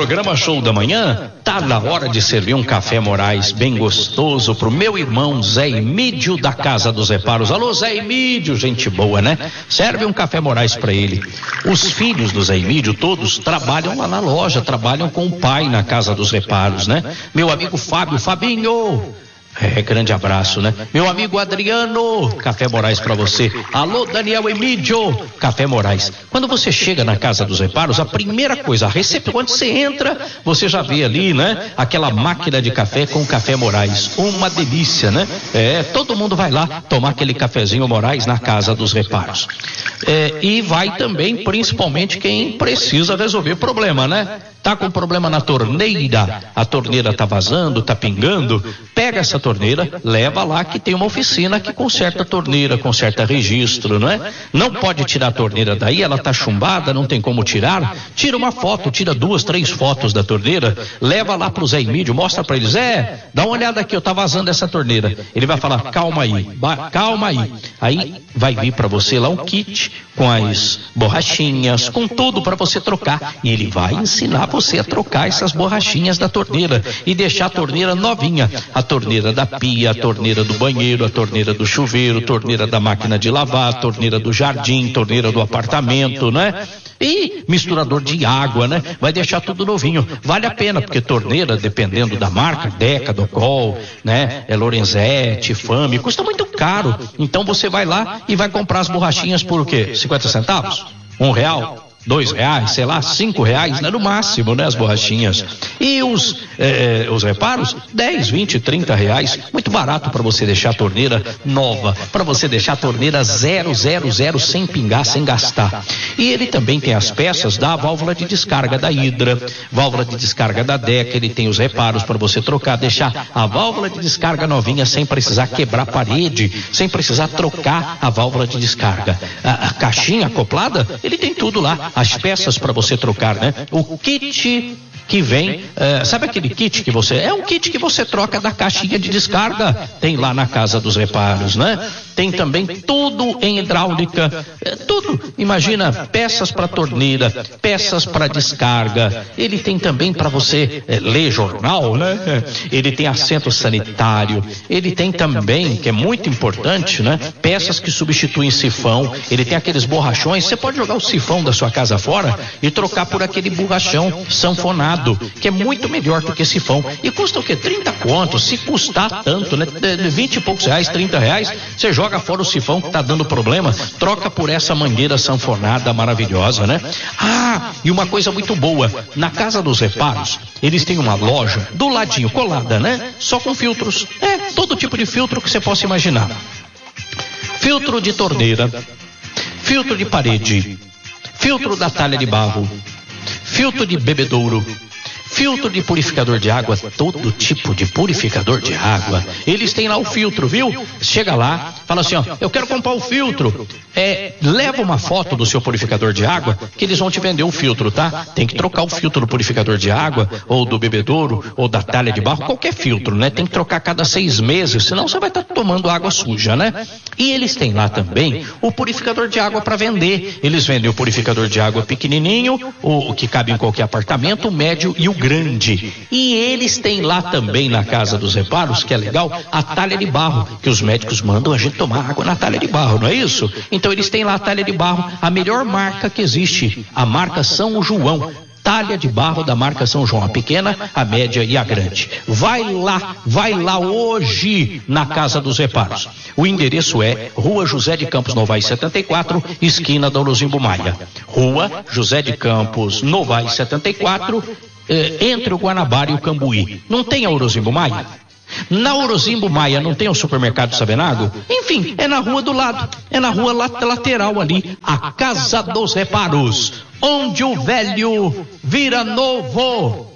programa Show da Manhã, tá na hora de servir um café Moraes bem gostoso pro meu irmão Zé Emídio da Casa dos Reparos. Alô, Zé Emídio, gente boa, né? Serve um café Moraes pra ele. Os filhos do Zé Emídio todos trabalham lá na loja, trabalham com o pai na Casa dos Reparos, né? Meu amigo Fabinho, grande abraço, né? Meu amigo Adriano, café Moraes pra você. Alô, Daniel Emídio, café Moraes. Quando você chega na Casa dos Reparos, a primeira coisa, a recepção, quando você entra, você já vê ali, né? Aquela máquina de café com café Moraes. Uma delícia, né? Todo mundo vai lá tomar aquele cafezinho Moraes na Casa dos Reparos. E vai também, principalmente, quem precisa resolver problema, né? Tá com problema na torneira, a torneira tá vazando, tá pingando, pega essa torneira, leva lá que tem uma oficina que conserta a torneira, conserta registro, não é? Não pode tirar a torneira daí, ela tá chumbada, não tem como tirar, tira uma foto, tira 2, 3 fotos da torneira, leva lá pro Zé Emídio, mostra pra ele, Zé, dá uma olhada aqui, tá vazando essa torneira. Ele vai falar, calma aí. Aí vai vir pra você lá um kit com as borrachinhas, com tudo pra você trocar, e ele vai ensinar você a trocar essas borrachinhas da torneira e deixar a torneira novinha, a torneira da pia, a torneira do banheiro, a torneira do chuveiro, torneira da máquina de lavar, a torneira do jardim, torneira do apartamento, né? E misturador de água, né? Vai deixar tudo novinho. Vale a pena, porque torneira, dependendo da marca, Deca, Docol, né? Lorenzetti, Fame, custa muito caro. Então você vai lá e vai comprar as borrachinhas por o quê? 50 centavos? R$1? R$2, sei lá, R$5, né? No máximo, né? As borrachinhas. E os reparos, 10, 20, 30 reais. Muito barato para você deixar a torneira nova, para você deixar a torneira 000 sem pingar, sem gastar. E ele também tem as peças da válvula de descarga da Hidra, válvula de descarga da Deca. Ele tem os reparos para você trocar, deixar a válvula de descarga novinha sem precisar quebrar a parede, sem precisar trocar a válvula de descarga. A caixinha acoplada, ele tem tudo lá. As peças para você trocar, né? O kit que vem, sabe aquele kit que você... É um kit que você troca da caixinha de descarga, tem lá na Casa dos Reparos, né? Tem também tudo em hidráulica, tudo, imagina, peças para torneira, peças para descarga, ele tem também para você ler jornal, né? Ele tem assento sanitário, ele tem também, que é muito importante, né? Peças que substituem sifão, ele tem aqueles borrachões, você pode jogar o sifão da sua casa fora e trocar por aquele borrachão sanfonado, que é muito melhor do que sifão. E custa o quê? 30 contos, se custar tanto, né? 20 e poucos reais, 30 reais, você joga fora o sifão que tá dando problema, troca por essa mangueira sanfonada maravilhosa, né? E uma coisa muito boa, na Casa dos Reparos, eles têm uma loja do ladinho, colada, né? Só com filtros, todo tipo de filtro que você possa imaginar. Filtro de torneira, filtro de parede, filtro da talha de barro, filtro de bebedouro, filtro de purificador de água, todo tipo de purificador de água. Eles têm lá o filtro, viu? Chega lá, fala assim, ó, eu quero comprar o filtro. Leva uma foto do seu purificador de água, que eles vão te vender o filtro, tá? Tem que trocar o filtro do purificador de água, ou do bebedouro, ou da talha de barro, qualquer filtro, né? Tem que trocar a cada 6 meses, senão você vai estar tomando água suja, né? E eles têm lá também o purificador de água para vender. Eles vendem o purificador de água pequenininho, o que cabe em qualquer apartamento, o médio e o grande. E eles têm lá também na Casa dos Reparos, que é legal, a talha de barro, que os médicos mandam a gente tomar água na talha de barro, não é isso? Então eles têm lá a talha de barro, a melhor marca que existe, a marca São João. Talha de barro da marca São João, a pequena, a média e a grande. Vai lá hoje na Casa dos Reparos. O endereço é Rua José de Campos Novaes 74, esquina da Orozimbo Maia. Rua José de Campos Novaes 74, entre o Guanabara e o Cambuí. Não tem a Orozimbo Maia? Na Orozimbo Maia não tem o supermercado Sabenago? Enfim, é na rua do lado, é na rua lateral ali, a Casa dos Reparos, onde o velho vira novo.